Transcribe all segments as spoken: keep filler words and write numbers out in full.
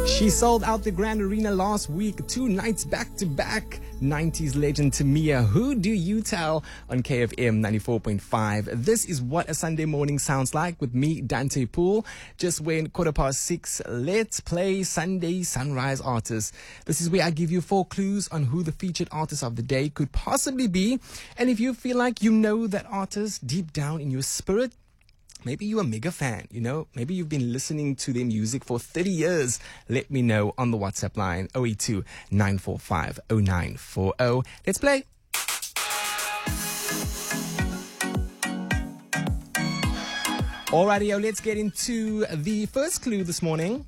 She sold out the Grand Arena last week, two nights back to back. nineties legend Tamia, Who Do You Tell on K F M ninety-four point five. This is what a Sunday morning sounds like with me, Dante Poole. Just when quarter past six, let's play Sunday Sunrise Artists. This is where I give you four clues on who the featured artist of the day could possibly be. And if you feel like you know that artist deep down in your spirit, maybe you're a mega fan, you know, maybe you've been listening to their music for thirty years. Let me know on the WhatsApp line zero eight two, nine four five, zero nine four zero. Let's play. Alrighty, let's get into the first clue this morning.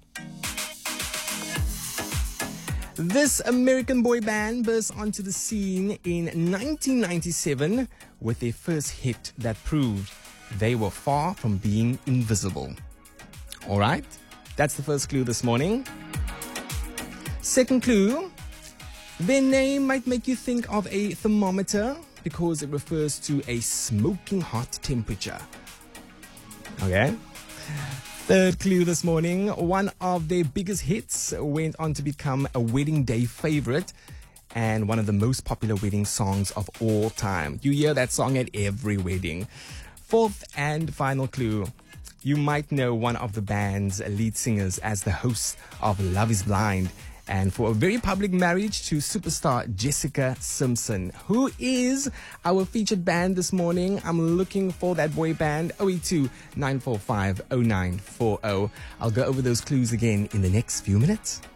This American boy band burst onto the scene in nineteen ninety-seven with their first hit that proved they were far from being invisible. All right, that's the first clue this morning. Second clue, their name might make you think of a thermometer because it refers to a smoking hot temperature. Okay. Third clue this morning, one of their biggest hits went on to become a wedding day favorite and one of the most popular wedding songs of all time. You hear that song at every wedding. Fourth and final clue, you might know one of the band's lead singers as the host of Love is Blind and for a very public marriage to superstar Jessica Simpson. Who is our featured band this morning? I'm looking for that boy band. zero eight two, nine four five, zero nine four zero. I'll go over those clues again in the next few minutes.